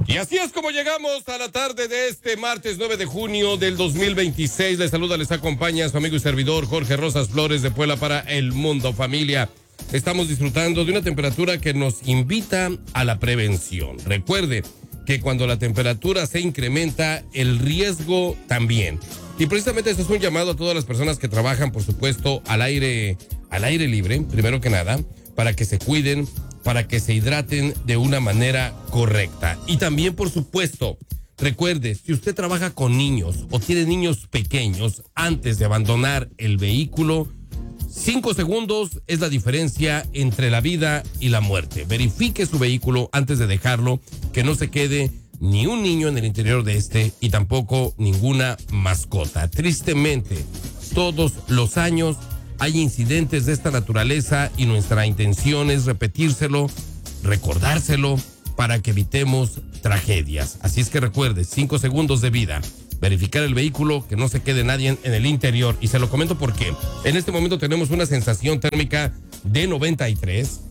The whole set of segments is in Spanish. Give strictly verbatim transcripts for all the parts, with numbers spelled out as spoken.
Y así es como llegamos a la tarde de este martes nueve de junio del dos mil veintiséis. Les saluda, les acompaña su amigo y servidor Jorge Rosas Flores de Puebla para El Mundo Familia. Estamos disfrutando de una temperatura que nos invita a la prevención. Recuerde que cuando la temperatura se incrementa, el riesgo también. Y precisamente eso es un llamado a todas las personas que trabajan, por supuesto, al aire, al aire libre, primero que nada, para que se cuiden, para que se hidraten de una manera correcta. Y también, por supuesto, recuerde, si usted trabaja con niños o tiene niños pequeños, antes de abandonar el vehículo, cinco segundos es la diferencia entre la vida y la muerte. Verifique su vehículo antes de dejarlo, que no se quede ni un niño en el interior de este y tampoco ninguna mascota. Tristemente, todos los años hay incidentes de esta naturaleza y nuestra intención es repetírselo, recordárselo para que evitemos tragedias. Así es que recuerde, cinco segundos de vida, verificar el vehículo, que no se quede nadie en, en el interior. Y se lo comento porque en este momento tenemos una sensación térmica de noventa y tres.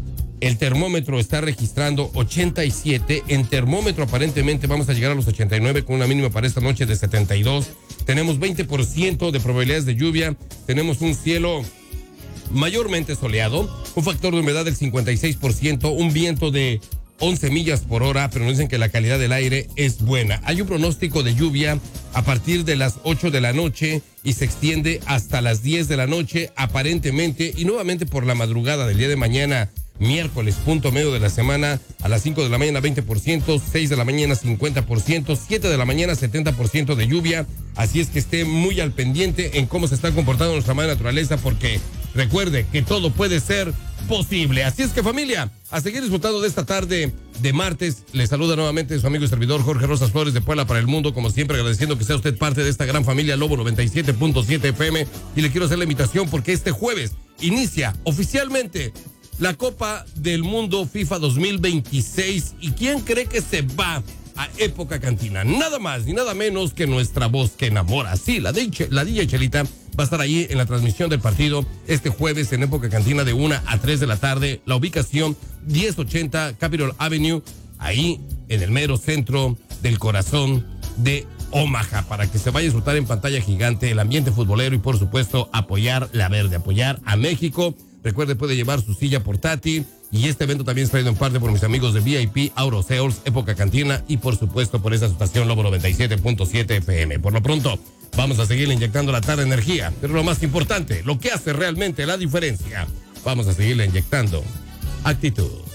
El termómetro está registrando ochenta y siete. En termómetro aparentemente vamos a llegar a los ochenta y nueve con una mínima para esta noche de setenta y dos. Tenemos veinte por ciento de probabilidades de lluvia. Tenemos un cielo mayormente soleado, un factor de humedad del cincuenta y seis por ciento, un viento de once millas por hora, pero nos dicen que la calidad del aire es buena. Hay un pronóstico de lluvia a partir de las ocho de la noche y se extiende hasta las diez de la noche aparentemente, y nuevamente por la madrugada del día de mañana, miércoles, punto medio de la semana, a las cinco de la mañana veinte por ciento, seis de la mañana cincuenta por ciento, siete de la mañana setenta por ciento de lluvia. Así es que esté muy al pendiente en cómo se está comportando nuestra madre naturaleza, porque recuerde que todo puede ser posible. Así es que, familia, a seguir disfrutando de esta tarde de martes. Les saluda nuevamente su amigo y servidor Jorge Rosas Flores de Puebla para El Mundo, como siempre agradeciendo que sea usted parte de esta gran familia Lobo noventa y siete punto siete F M, y le quiero hacer la invitación porque este jueves inicia oficialmente la Copa del Mundo FIFA dos mil veintiséis. ¿Y quién cree que se va a Época Cantina? Nada más ni nada menos que nuestra voz que enamora. Sí, la D J, la D J Chelita va a estar ahí en la transmisión del partido este jueves en Época Cantina de una a tres de la tarde. La ubicación diez ochenta Capitol Avenue, ahí en el mero centro del corazón de Omaha, para que se vaya a disfrutar en pantalla gigante el ambiente futbolero y, por supuesto, apoyar la verde, apoyar a México. Recuerde, puede llevar su silla portátil, y este evento también es traído en parte por mis amigos de V I P, Auro Sales, Época Cantina y, por supuesto, por esa estación Lobo noventa y siete punto siete F M. Por lo pronto, vamos a seguirle inyectando la tarde energía, pero lo más importante, lo que hace realmente la diferencia, vamos a seguirle inyectando actitud.